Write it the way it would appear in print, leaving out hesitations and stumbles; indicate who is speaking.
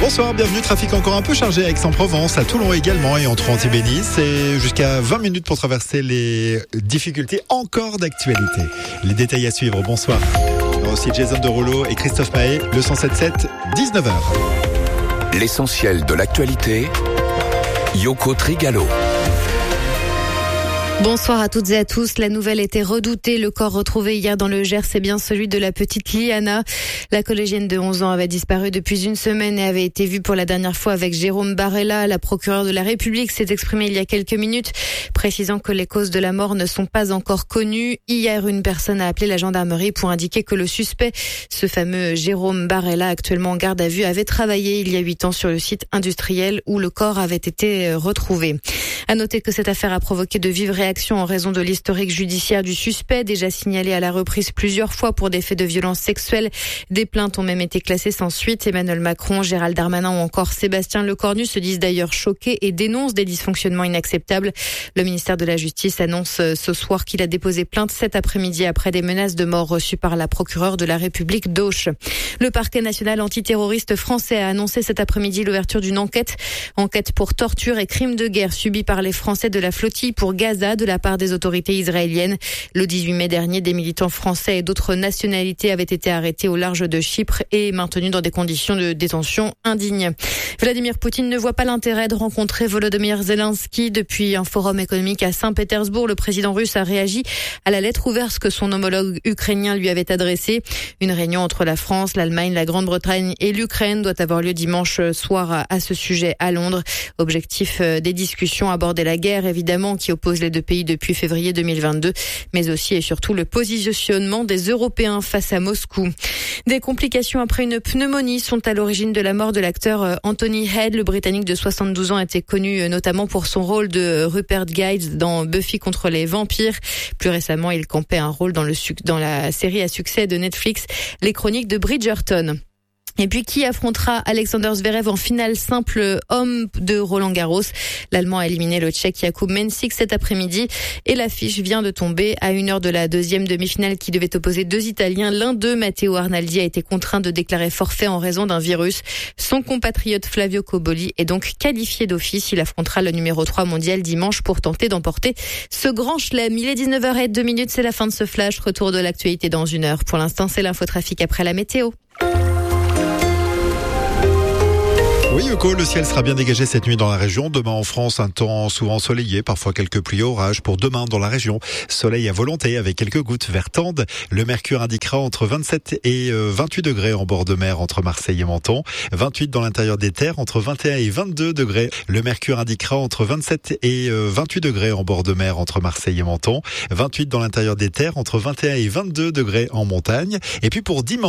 Speaker 1: Bonsoir, bienvenue. Trafic encore un peu chargé à Aix-en-Provence, à Toulon également et entre Antibénis. C'est jusqu'à 20 minutes pour traverser les difficultés encore d'actualité. Les détails à suivre. Bonsoir. Alors aussi Jason Derulo et Christophe Mahé, le 107.7, 19h.
Speaker 2: L'essentiel de l'actualité, Yoko Trigalo.
Speaker 3: Bonsoir à toutes et à tous. La nouvelle était redoutée. Le corps retrouvé hier dans le Gers, c'est bien celui de la petite Liana. La collégienne de 11 ans avait disparu depuis une semaine et avait été vue pour la dernière fois avec Jérôme Barella. La procureure de la République s'est exprimée il y a quelques minutes, précisant que les causes de la mort ne sont pas encore connues. Hier, une personne a appelé la gendarmerie pour indiquer que le suspect, ce fameux Jérôme Barella, actuellement en garde à vue, avait travaillé il y a 8 ans sur le site industriel où le corps avait été retrouvé. À noter que cette affaire a provoqué de vives réactions en raison de l'historique judiciaire du suspect, déjà signalé à la reprise plusieurs fois pour des faits de violence sexuelle. Des plaintes ont même été classées sans suite. Emmanuel Macron, Gérald Darmanin ou encore Sébastien Lecornu se disent d'ailleurs choqués et dénoncent des dysfonctionnements inacceptables. Le ministère de la Justice annonce ce soir qu'il a déposé plainte cet après-midi après des menaces de mort reçues par la procureure de la République d'Auch. Le parquet national antiterroriste français a annoncé cet après-midi l'ouverture d'une enquête pour torture et crimes de guerre subis par les Français de la flottille pour Gaza de la part des autorités israéliennes. Le 18 mai dernier, des militants français et d'autres nationalités avaient été arrêtés au large de Chypre et maintenus dans des conditions de détention indignes. Vladimir Poutine ne voit pas l'intérêt de rencontrer Volodymyr Zelensky. Depuis un forum économique à Saint-Pétersbourg, le président russe a réagi à la lettre ouverte que son homologue ukrainien lui avait adressée. Une réunion entre la France, l'Allemagne, la Grande-Bretagne et l'Ukraine doit avoir lieu dimanche soir à ce sujet à Londres. Objectif des discussions, aborder la guerre évidemment qui oppose les deux pays depuis février 2022, mais aussi et surtout le positionnement des Européens face à Moscou. Des complications après une pneumonie sont à l'origine de la mort de l'acteur Anthony Head. Le Britannique de 72 ans était connu notamment pour son rôle de Rupert Guides dans Buffy contre les vampires. Plus récemment, il campait un rôle dans la série à succès de Netflix, Les Chroniques de Bridgerton. Et puis, qui affrontera Alexander Zverev en finale simple homme de Roland-Garros? L'Allemand a éliminé le Tchèque Jakub Mensik cet après-midi et l'affiche vient de tomber à 1 heure de la deuxième demi-finale qui devait opposer deux Italiens. L'un d'eux, Matteo Arnaldi, a été contraint de déclarer forfait en raison d'un virus. Son compatriote Flavio Cobolli est donc qualifié d'office. Il affrontera le numéro 3 mondial dimanche pour tenter d'emporter ce grand chelem. Il est 19h02, c'est la fin de ce flash. Retour de l'actualité dans 1 heure. Pour l'instant, c'est l'infotrafic après la météo.
Speaker 1: Oui, Yoko, le ciel sera bien dégagé cette nuit dans la région. Demain en France, un temps souvent ensoleillé, parfois quelques pluies et orages. Pour demain dans la région, soleil à volonté avec quelques gouttes vers Tende. Le mercure indiquera entre 27 et 28 degrés en bord de mer entre Marseille et Menton. 28 dans l'intérieur des terres, entre 21 et 22 degrés. Le mercure indiquera entre 27 et 28 degrés en bord de mer entre Marseille et Menton. 28 dans l'intérieur des terres, entre 21 et 22 degrés en montagne. Et puis pour dimanche,